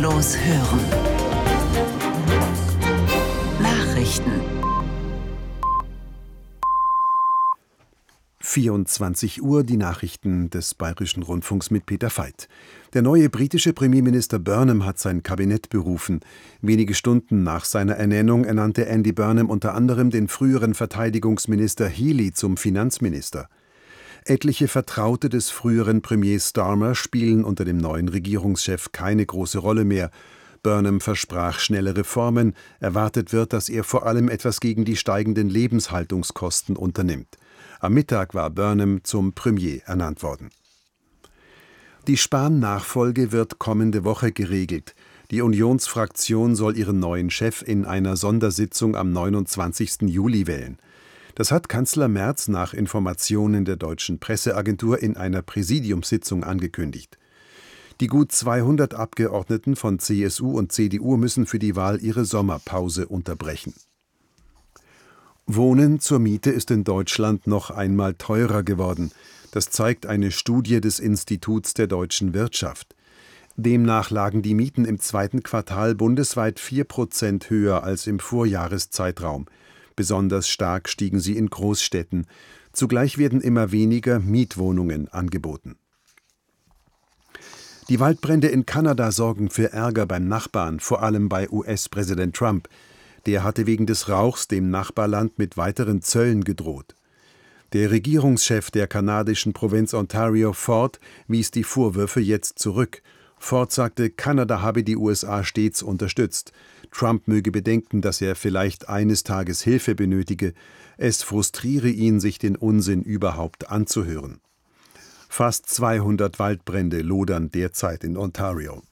Kostenlos hören. Nachrichten. 24 Uhr, die Nachrichten des Bayerischen Rundfunks mit Peter Veit. Der neue britische Premierminister Burnham hat sein Kabinett berufen. Wenige Stunden nach seiner Ernennung ernannte Andy Burnham unter anderem den früheren Verteidigungsminister Healey zum Finanzminister. Etliche Vertraute des früheren Premiers Starmer spielen unter dem neuen Regierungschef keine große Rolle mehr. Burnham versprach schnelle Reformen. Erwartet wird, dass er vor allem etwas gegen die steigenden Lebenshaltungskosten unternimmt. Am Mittag war Burnham zum Premier ernannt worden. Die Spahn-Nachfolge wird kommende Woche geregelt. Die Unionsfraktion soll ihren neuen Chef in einer Sondersitzung am 29. Juli wählen. Das hat Kanzler Merz nach Informationen der Deutschen Presseagentur in einer Präsidiumssitzung angekündigt. Die gut 200 Abgeordneten von CSU und CDU müssen für die Wahl ihre Sommerpause unterbrechen. Wohnen zur Miete ist in Deutschland noch einmal teurer geworden. Das zeigt eine Studie des Instituts der deutschen Wirtschaft. Demnach lagen die Mieten im zweiten Quartal bundesweit 4% höher als im Vorjahreszeitraum. Besonders stark stiegen sie in Großstädten. Zugleich werden immer weniger Mietwohnungen angeboten. Die Waldbrände in Kanada sorgen für Ärger beim Nachbarn, vor allem bei US-Präsident Trump. Der hatte wegen des Rauchs dem Nachbarland mit weiteren Zöllen gedroht. Der Regierungschef der kanadischen Provinz Ontario, Ford, wies die Vorwürfe jetzt zurück. Ford sagte, Kanada habe die USA stets unterstützt. Trump möge bedenken, dass er vielleicht eines Tages Hilfe benötige. Es frustriere ihn, sich den Unsinn überhaupt anzuhören. Fast 200 Waldbrände lodern derzeit in Ontario.